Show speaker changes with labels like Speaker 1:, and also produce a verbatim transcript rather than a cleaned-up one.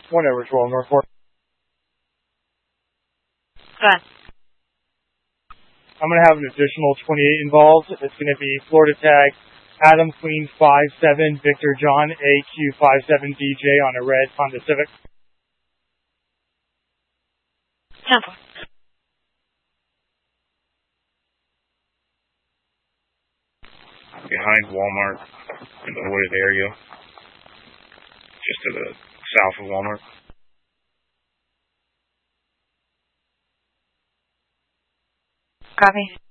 Speaker 1: one over twelve Northport.
Speaker 2: Go ahead.
Speaker 1: I'm going to have an additional twenty-eight involved. It's going to be Florida tag Adam Queen five seven Victor John A Q five seven D J on a red Honda Civic.
Speaker 2: Temple.
Speaker 3: Behind Walmart in the wooded area, just to the south of Walmart.
Speaker 2: Copy.